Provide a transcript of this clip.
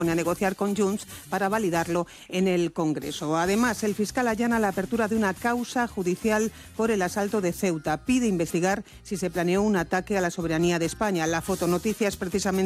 a negociar con Junts para validarlo en el Congreso. Además, el fiscal allana la apertura de una causa judicial por el asalto de Ceuta. Pide investigar si se planeó un ataque a la soberanía de España. La fotonoticia es precisamente